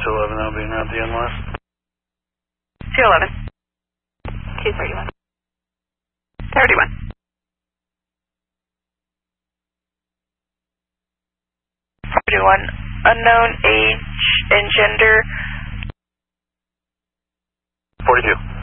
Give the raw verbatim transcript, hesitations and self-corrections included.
two eleven, that'll be not the end last. two eleven. two thirty-one. thirty-one. forty-one. Unknown age and gender. forty-two.